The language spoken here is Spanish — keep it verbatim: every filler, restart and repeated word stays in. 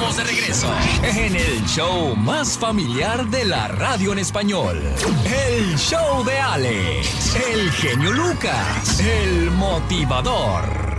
estamos de regreso en el show más familiar de la radio en español. El show de Alex, el genio Lucas, el motivador.